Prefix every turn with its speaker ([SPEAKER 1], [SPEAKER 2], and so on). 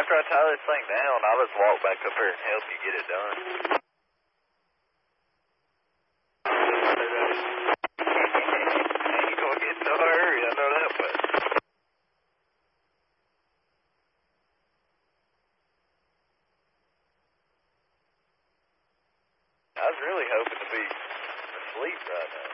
[SPEAKER 1] after I tie this thing down, I'll just walk back up here and help you get it done. Ain't gonna get no hurry, I know that much. I was really hoping to be asleep right now.